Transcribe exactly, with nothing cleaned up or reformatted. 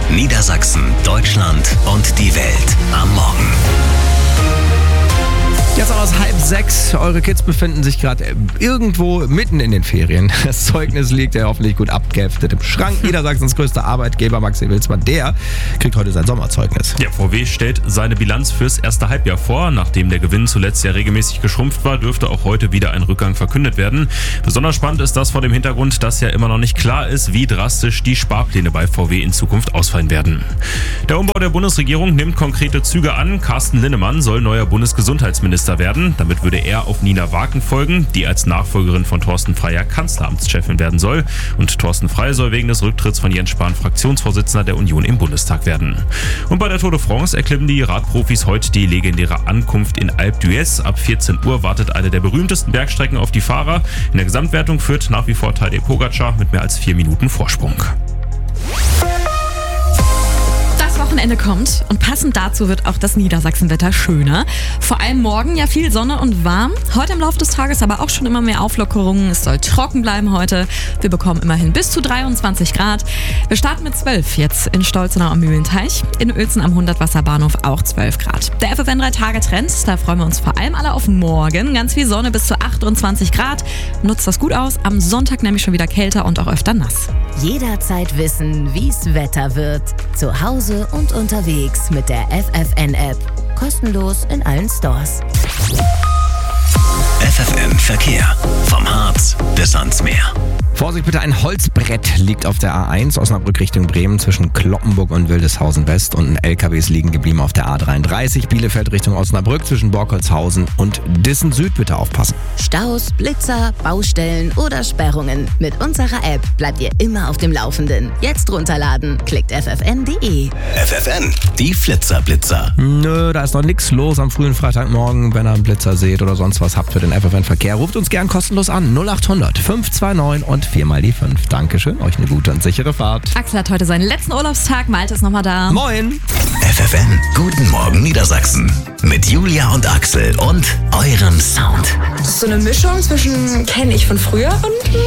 Niedersachsen, Deutschland und die Welt am Morgen. Jetzt aus halb sechs. Eure Kids befinden sich gerade irgendwo mitten in den Ferien. Das Zeugnis liegt ja hoffentlich gut abgeheftet im Schrank. Niedersachsens größter Arbeitgeber, Maxi Wilsmann, der kriegt heute sein Sommerzeugnis. Ja, V W stellt seine Bilanz fürs erste Halbjahr vor. Nachdem der Gewinn zuletzt ja regelmäßig geschrumpft war, dürfte auch heute wieder ein Rückgang verkündet werden. Besonders spannend ist das vor dem Hintergrund, dass ja immer noch nicht klar ist, wie drastisch die Sparpläne bei V W in Zukunft ausfallen werden. Der Umbau der Bundesregierung nimmt konkrete Züge an. Carsten Linnemann soll neuer Bundesgesundheitsminister werden. Damit würde er auf Nina Waken folgen, die als Nachfolgerin von Thorsten Frey Kanzleramtschefin werden soll. Und Thorsten Frey soll wegen des Rücktritts von Jens Spahn Fraktionsvorsitzender der Union im Bundestag werden. Und bei der Tour de France erklimmen die Radprofis heute die legendäre Ankunft in Alpe d'Huez. Ab vierzehn Uhr wartet eine der berühmtesten Bergstrecken auf die Fahrer. In der Gesamtwertung führt nach wie vor Tadej Pogačar mit mehr als vier Minuten Vorsprung. Wochenende kommt und passend dazu wird auch das Niedersachsenwetter schöner. Vor allem morgen ja viel Sonne und warm. Heute im Laufe des Tages aber auch schon immer mehr Auflockerungen. Es soll trocken bleiben heute. Wir bekommen immerhin bis zu dreiundzwanzig Grad. Wir starten mit zwölf jetzt in Stolzenau am Mühlenteich. In Uelzen am hundert-Wasserbahnhof auch zwölf Grad. Der F F N drei Tage Trend, da freuen wir uns vor allem alle auf morgen. Ganz viel Sonne bis zu achtundzwanzig Grad. Nutzt das gut aus. Am Sonntag nämlich schon wieder kälter und auch öfter nass. Jederzeit wissen, wie's Wetter wird. Zu Hause und unterwegs mit der F F N-App. Kostenlos in allen Stores. F F N Verkehr. Vom Harz bis ans Meer. Vorsicht bitte, ein Holzbrett liegt auf der A eins Osnabrück Richtung Bremen zwischen Kloppenburg und Wildeshausen West und ein L K W ist liegen geblieben auf der A dreiunddreißig Bielefeld Richtung Osnabrück zwischen Borkholzhausen und Dissen Süd. Bitte aufpassen. Staus, Blitzer, Baustellen oder Sperrungen. Mit unserer App bleibt ihr immer auf dem Laufenden. Jetzt runterladen. Klickt f f n punkt d e. F F N, die Flitzerblitzer. Nö, da ist noch nichts los am frühen Freitagmorgen. Wenn ihr einen Blitzer seht oder sonst was habt für den F F N Verkehr, ruft uns gern kostenlos an. null acht hundert fünf zwei neun und viermal die fünf. Dankeschön, euch eine gute und sichere Fahrt. Axel hat heute seinen letzten Urlaubstag. Malte ist nochmal da. Moin. F F N, guten Morgen Niedersachsen. Mit Julia und Axel und eurem Sound. Das ist so eine Mischung zwischen kenne ich von früher und